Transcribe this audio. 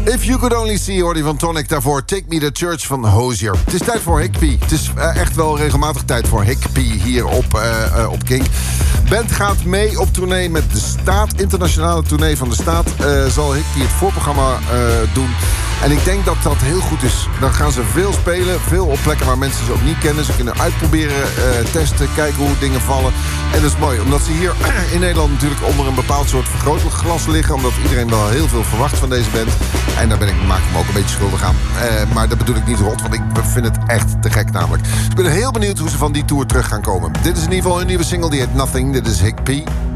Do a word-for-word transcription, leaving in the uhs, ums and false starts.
If You Could Only See, hoorde je van Tonic. Daarvoor Take Me to Church van Hozier. Het is tijd voor Hickpie. Het is uh, echt wel regelmatig tijd voor Hickpie hier op, uh, uh, op Kink. Band gaat mee op tournee met de Staat. Internationale tournee van de Staat. Uh, zal Hickpie het voorprogramma uh, doen. En ik denk dat dat heel goed is. Dan gaan ze veel spelen. Veel op plekken waar mensen ze ook niet kennen. Ze kunnen uitproberen, uh, testen, kijken hoe dingen vallen. En dat is mooi. Omdat ze hier in Nederland natuurlijk onder een bepaald soort vergrootglas liggen. Omdat iedereen wel heel veel verwacht van deze band. En daar ben ik, maak ik me ook een beetje schuldig aan. Uh, maar dat bedoel ik niet rot, want ik vind het echt te gek namelijk. Dus ik ben heel benieuwd hoe ze van die tour terug gaan komen. Dit is in ieder geval een nieuwe single, die heet Nothing. Dit is Hickpie.